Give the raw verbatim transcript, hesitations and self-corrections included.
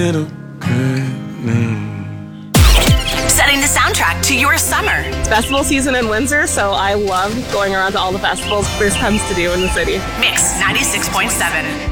Setting the soundtrack to your summer. It's festival season in Windsor, so I love going around to all the festivals Bruce comes to do in the city. Mix ninety-six point seven.